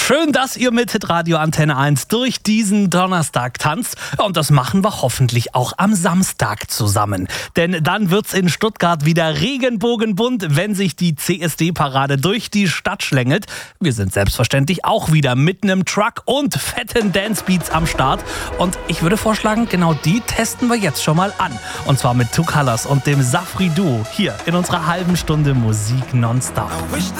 Schön, dass ihr mit Hitradio Antenne 1 durch diesen Donnerstag tanzt. Und das machen wir hoffentlich auch am Samstag zusammen. Denn dann wird's in Stuttgart wieder regenbogenbunt, wenn sich die CSD-Parade durch die Stadt schlängelt. Wir sind selbstverständlich auch wieder mit einem Truck und fetten Dancebeats am Start. Und ich würde vorschlagen, genau die testen wir jetzt schon mal an. Und zwar mit Two Colors und dem Safri Duo hier in unserer halben Stunde Musik nonstop.